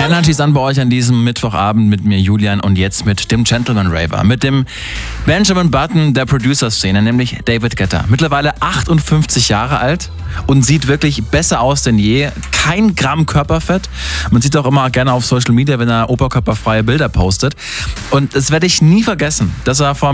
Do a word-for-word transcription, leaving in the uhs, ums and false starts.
Energy Sun bei euch an diesem Mittwochabend mit mir, Julian, und jetzt mit dem Gentleman Raver, mit dem Benjamin Button der Producer-Szene, nämlich David Guetta. Mittlerweile achtundfünfzig Jahre alt und sieht wirklich besser aus denn je. Kein Gramm Körperfett. Man sieht auch immer gerne auf Social Media, wenn er oberkörperfreie Bilder postet. Und das werde ich nie vergessen, dass er vor